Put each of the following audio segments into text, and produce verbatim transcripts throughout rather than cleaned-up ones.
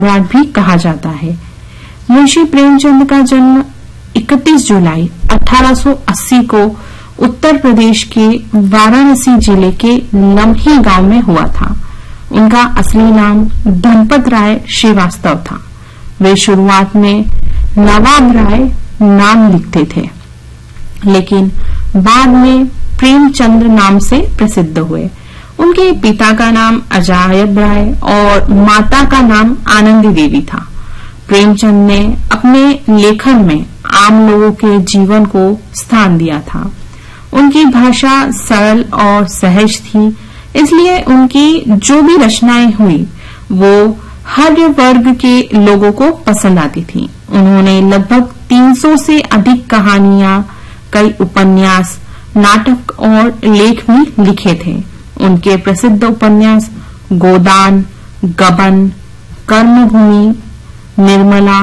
सम्राट भी कहा जाता है। मुंशी प्रेमचंद का जन्म इकतीस जुलाई अठारह सौ अस्सी को उत्तर प्रदेश के वाराणसी जिले के लम्ही गांव में हुआ था। उनका असली नाम धनपत राय श्रीवास्तव था। वे शुरुआत में नवाब राय नाम लिखते थे, लेकिन बाद में प्रेमचंद नाम से प्रसिद्ध हुए। उनके पिता का नाम अजायब राय और माता का नाम आनंदी देवी था। प्रेमचंद ने अपने लेखन में आम लोगों के जीवन को स्थान दिया था। उनकी भाषा सरल और सहज थी, इसलिए उनकी जो भी रचनाएं हुई वो हर वर्ग के लोगों को पसंद आती थी। उन्होंने लगभग तीन सौ से अधिक कहानियां, कई उपन्यास, नाटक और लेख भी लिखे थे। उनके प्रसिद्ध उपन्यास गोदान, गबन, कर्मभूमि, निर्मला,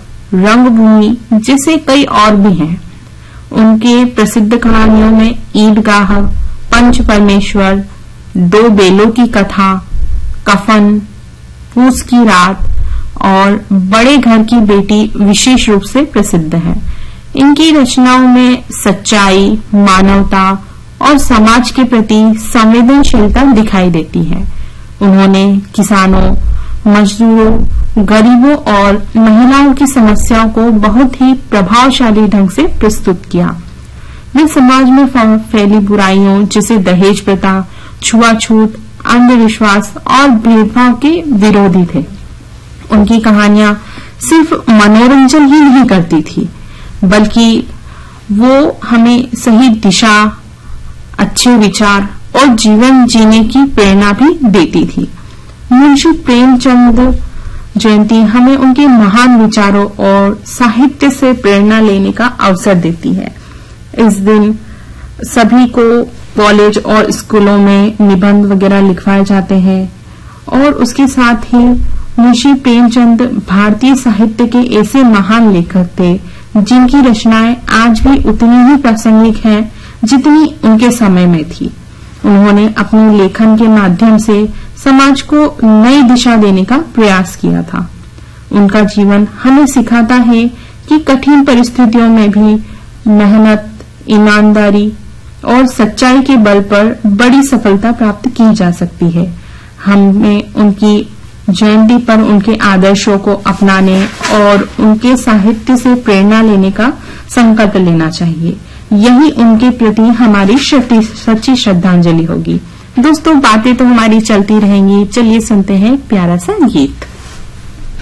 रंगभूमि जैसे कई और भी हैं। उनके प्रसिद्ध कहानियों में ईदगाह, पंच परमेश्वर, दो बेलों की कथा, कफन, पूस की रात और बड़े घर की बेटी विशेष रूप से प्रसिद्ध है। इनकी रचनाओं में सच्चाई, मानवता और समाज के प्रति संवेदनशीलता दिखाई देती है। उन्होंने किसानों, मजदूरों, गरीबों और महिलाओं की समस्याओं को बहुत ही प्रभावशाली ढंग से प्रस्तुत किया। वे समाज में फैली बुराइयों जैसे दहेज प्रथा, छुआछूत, अंधविश्वास और भेदभाव के विरोधी थे। उनकी कहानियां सिर्फ मनोरंजन ही नहीं करती थी, बल्कि वो हमें सही दिशा, अच्छे विचार और जीवन जीने की प्रेरणा भी देती थी। मुंशी प्रेमचंद जयंती हमें उनके महान विचारों और साहित्य से प्रेरणा लेने का अवसर देती है। इस दिन सभी को कॉलेज और स्कूलों में निबंध वगैरह लिखवाए जाते हैं और उसके साथ ही मुंशी प्रेमचंद भारतीय साहित्य के ऐसे महान लेखक थे जिनकी रचनाएं आज भी उतनी ही प्रासंगिक हैं जितनी उनके समय में थी। उन्होंने अपने लेखन के माध्यम से समाज को नई दिशा देने का प्रयास किया था। उनका जीवन हमें सिखाता है कि कठिन परिस्थितियों में भी मेहनत, ईमानदारी और सच्चाई के बल पर बड़ी सफलता प्राप्त की जा सकती है। हमें उनकी जयंती पर उनके आदर्शों को अपनाने और उनके साहित्य से प्रेरणा लेने का संकल्प लेना चाहिए। यही उनके प्रति हमारी सच्ची श्रद्धांजलि होगी। दोस्तों, बातें तो हमारी चलती रहेंगी। चलिए सुनते हैं प्यारा सा गीत।